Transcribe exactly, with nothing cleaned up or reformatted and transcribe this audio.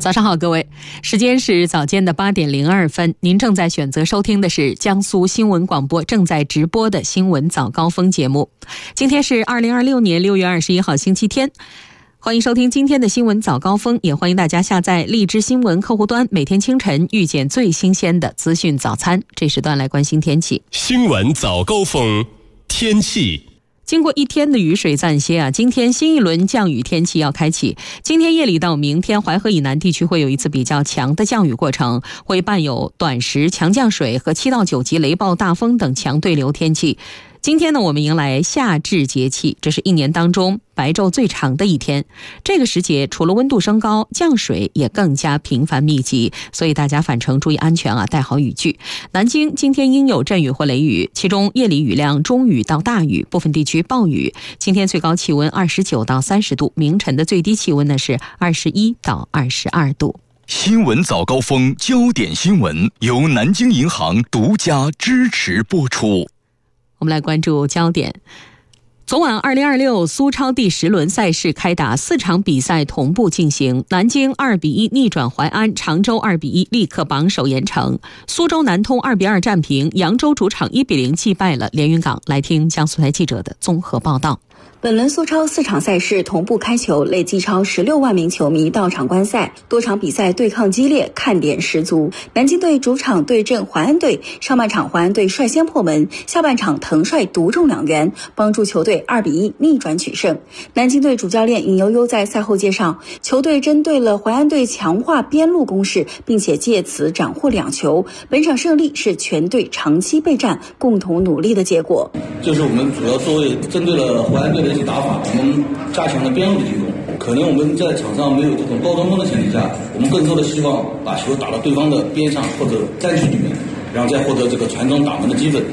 早上好，各位，时间是早间的八点零二分，您正在选择收听的是江苏新闻广播正在直播的新闻早高峰节目。今天是二零二六年六月二十一号星期天，欢迎收听今天的新闻早高峰，也欢迎大家下载荔枝新闻客户端，每天清晨遇见最新鲜的资讯早餐。这时段来关心天气。 新闻早高峰天气。 经过一天的雨水暂歇啊，今天新一轮降雨天气要开启。今天夜里到明天，淮河以南地区会有一次比较强的降雨过程，会伴有短时强降水和七到九级雷暴大风等强对流天气。今天呢，我们迎来夏至节气，这是一年当中白昼最长的一天。这个时节除了温度升高，降水也更加频繁密集，所以大家返程注意安全啊，带好雨具。南京今天应有阵雨或雷雨，其中夜里雨量中雨到大雨，部分地区暴雨。今天最高气温二十九到三十度，明晨的最低气温呢是二十一到二十二度。 新闻早高峰焦点新闻由南京银行独家支持播出。 我们来关注焦点。昨晚二零二六苏超第十轮赛事开打，四场比赛同步进行。南京二比一逆转淮安，常州二比一力克榜首盐城，苏州南通二比二战平，扬州主场一比零击败了连云港。来听江苏台记者的综合报道。 本轮苏超四场赛事同步开球，累计超十六万名球迷到场观赛，多场比赛对抗激烈，看点十足。南京队主场对阵淮安队，上半场淮安队率先破门，下半场滕帅独中两元，帮助球队二比一逆转取胜。南京队主教练尹悠悠在赛后介绍，球队针对了淮安队强化边路攻势，并且借此斩获两球。本场胜利是全队长期备战、共同努力的结果。 就是我们主要作为针对了淮安队的一些打法，我们加强了边路的进攻。可能我们在场上没有这种高中锋的前提下，我们更多的希望把球打到对方的边上或者战区里面，然后再获得这个传中打门的机会。